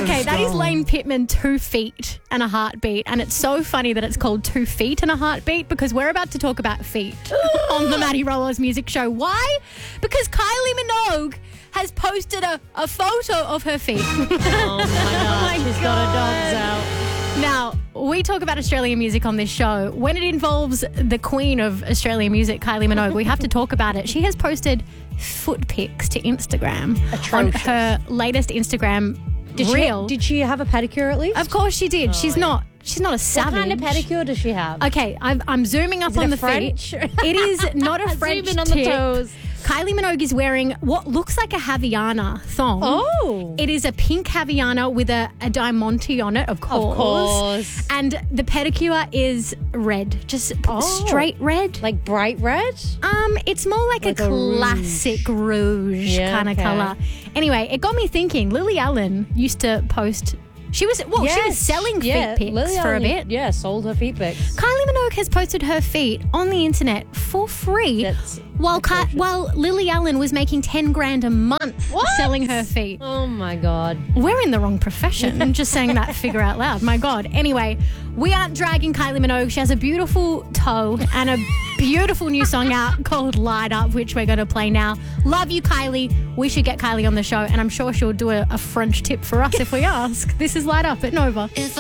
Okay, that is Lane Pittman, 2 feet and a heartbeat. And it's so funny that it's called 2 feet and a heartbeat because we're about to talk about feet on the Maddie Rollos Music Show. Why? Because Kylie Minogue has posted a photo of her feet. Oh, my God. She's got her dogs out. Now, we talk about Australian music on this show. When it involves the queen of Australian music, Kylie Minogue, we have to talk about it. She has posted foot pics to Instagram. Atrocious. On her latest Instagram reel. Did she have a pedicure at least? Of course she did. She's not a savage. What kind of pedicure does she have? Okay, I'm zooming up on the French? feet. It is not a French Zooming on tip. the toes. Kylie Minogue is wearing what looks like a Havaiana thong. Oh. It is a pink Havaiana with a diamante on it, of course. And the pedicure is red, just straight red. Like bright red? It's more like a classic rouge kind of colour. Anyway, it got me thinking, Lily Allen used to post... She was selling feet pics Lily for a Allen, bit. Yeah, sold her feet pics. Kylie Minogue has posted her feet on the internet for free while Lily Allen was making 10 grand a month selling her feet. Oh, my God. We're in the wrong profession. I'm just saying that figure out loud. My God. Anyway, we aren't dragging Kylie Minogue. She has a beautiful toe and a beautiful new song out called Light Up, which we're going to play now. Love you, Kylie. We should get Kylie on the show, and I'm sure she'll do a French tip for us if we ask. This is Light Up at Nova.